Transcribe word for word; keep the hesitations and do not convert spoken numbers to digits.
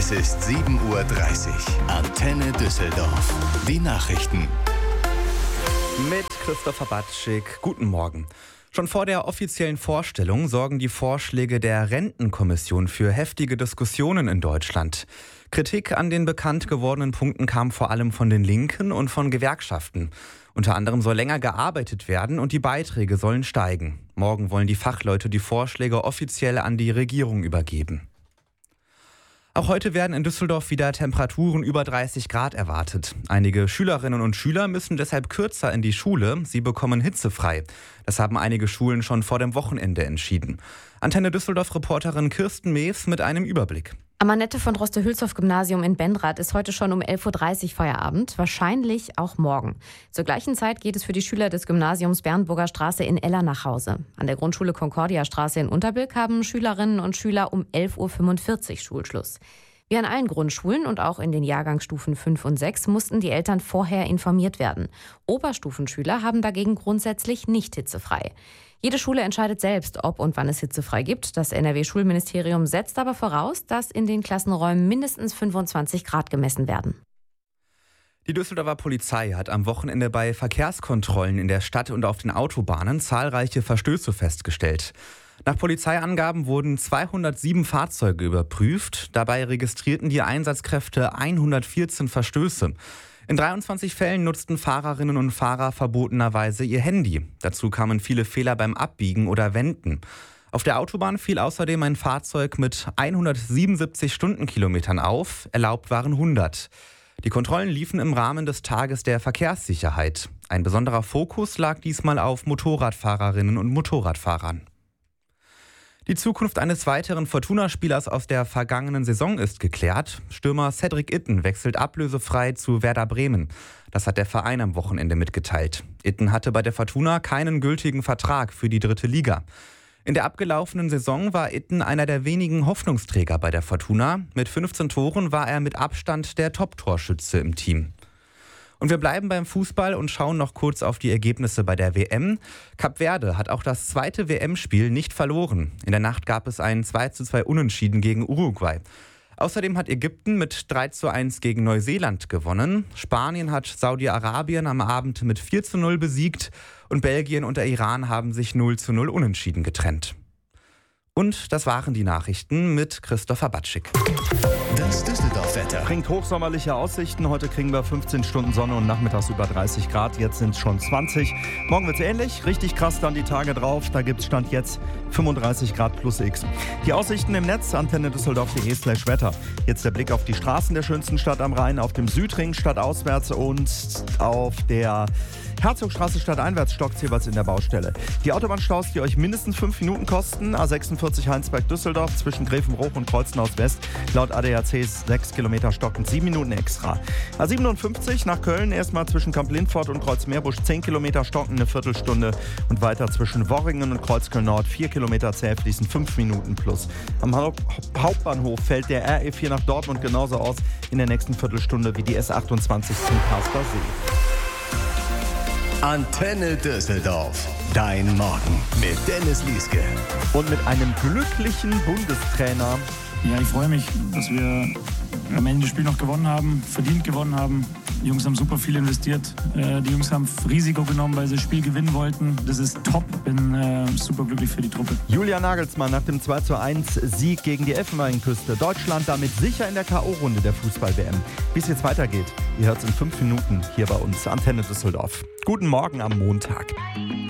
Es ist sieben Uhr dreißig. Antenne Düsseldorf. Die Nachrichten. Mit Christopher Batschik. Guten Morgen. Schon vor der offiziellen Vorstellung sorgen die Vorschläge der Rentenkommission für heftige Diskussionen in Deutschland. Kritik an den bekannt gewordenen Punkten kam vor allem von den Linken und von Gewerkschaften. Unter anderem soll länger gearbeitet werden und die Beiträge sollen steigen. Morgen wollen die Fachleute die Vorschläge offiziell an die Regierung übergeben. Auch heute werden in Düsseldorf wieder Temperaturen über dreißig Grad erwartet. Einige Schülerinnen und Schüler müssen deshalb kürzer in die Schule. Sie bekommen hitzefrei. Das haben einige Schulen schon vor dem Wochenende entschieden. Antenne Düsseldorf-Reporterin Kirsten Mees mit einem Überblick. Am Annette von Droste-Hülshoff-Gymnasium in Benrath ist heute schon um elf Uhr dreißig Feierabend, wahrscheinlich auch morgen. Zur gleichen Zeit geht es für die Schüler des Gymnasiums Bernburger Straße in Eller nach Hause. An der Grundschule Concordia Straße in Unterbilk haben Schülerinnen und Schüler um elf Uhr fünfundvierzig Schulschluss. Wie an allen Grundschulen und auch in den Jahrgangsstufen fünf und sechs mussten die Eltern vorher informiert werden. Oberstufenschüler haben dagegen grundsätzlich nicht hitzefrei. Jede Schule entscheidet selbst, ob und wann es hitzefrei gibt. Das N R W-Schulministerium setzt aber voraus, dass in den Klassenräumen mindestens fünfundzwanzig Grad gemessen werden. Die Düsseldorfer Polizei hat am Wochenende bei Verkehrskontrollen in der Stadt und auf den Autobahnen zahlreiche Verstöße festgestellt. Nach Polizeiangaben wurden zweihundertsieben Fahrzeuge überprüft. Dabei registrierten die Einsatzkräfte hundertvierzehn Verstöße. In dreiundzwanzig Fällen nutzten Fahrerinnen und Fahrer verbotenerweise ihr Handy. Dazu kamen viele Fehler beim Abbiegen oder Wenden. Auf der Autobahn fiel außerdem ein Fahrzeug mit hundertsiebenundsiebzig Stundenkilometern auf, erlaubt waren hundert. Die Kontrollen liefen im Rahmen des Tages der Verkehrssicherheit. Ein besonderer Fokus lag diesmal auf Motorradfahrerinnen und Motorradfahrern. Die Zukunft eines weiteren Fortuna-Spielers aus der vergangenen Saison ist geklärt. Stürmer Cedric Itten wechselt ablösefrei zu Werder Bremen. Das hat der Verein am Wochenende mitgeteilt. Itten hatte bei der Fortuna keinen gültigen Vertrag für die dritte Liga. In der abgelaufenen Saison war Itten einer der wenigen Hoffnungsträger bei der Fortuna. Mit fünfzehn Toren war er mit Abstand der Top-Torschütze im Team. Und wir bleiben beim Fußball und schauen noch kurz auf die Ergebnisse bei der W M. Kap Verde hat auch das zweite W M-Spiel nicht verloren. In der Nacht gab es ein zwei zu zwei Unentschieden gegen Uruguay. Außerdem hat Ägypten mit drei zu eins gegen Neuseeland gewonnen. Spanien hat Saudi-Arabien am Abend mit vier zu null besiegt. Und Belgien und der Iran haben sich null zu null unentschieden getrennt. Und das waren die Nachrichten mit Christopher Batschik. Das Düsseldorf-Wetter bringt hochsommerliche Aussichten. Heute kriegen wir fünfzehn Stunden Sonne und nachmittags über dreißig Grad. Jetzt sind es schon zwanzig. Morgen wird es ähnlich. Richtig krass dann die Tage drauf. Da gibt es Stand jetzt fünfunddreißig Grad plus X. Die Aussichten im Netz, antenne düsseldorf punkt de slash Wetter. Jetzt der Blick auf die Straßen der schönsten Stadt am Rhein, auf dem Südring stadtauswärts und auf der Herzogstraße stadteinwärts stockt jeweils in der Baustelle. Die Autobahnstaus, die euch mindestens fünf Minuten kosten. A sechsundvierzig Heinsberg-Düsseldorf zwischen Grevenbruch und Kreuznhaus West. Laut A D A C sechs Kilometer stockend, sieben Minuten extra. A siebenundfünfzig nach Köln erstmal zwischen Kamp-Lindfort und Kreuzmeerbusch zehn Kilometer stockend, eine Viertelstunde. Und weiter zwischen Worringen und Kreuzköln-Nord vier Kilometer zäh fließen, fünf Minuten plus. Am Haupt- Hauptbahnhof fällt der R E vier nach Dortmund genauso aus in der nächsten Viertelstunde wie die S achtundzwanzig zum Kaspersee. Antenne Düsseldorf. Dein Morgen mit Dennis Lieske. Und mit einem glücklichen Bundestrainer. Ja, ich freue mich, dass wir am Ende das Spiel noch gewonnen haben, verdient gewonnen haben. Die Jungs haben super viel investiert. Die Jungs haben Risiko genommen, weil sie das Spiel gewinnen wollten. Das ist top. Bin äh, super glücklich für die Truppe. Julian Nagelsmann nach dem zwei zu eins Sieg gegen die Elfenbeinküste. Deutschland damit sicher in der K O-Runde der Fußball-W M. Wie es jetzt weitergeht, ihr hört es in fünf Minuten hier bei uns. Antenne Düsseldorf. Guten Morgen am Montag.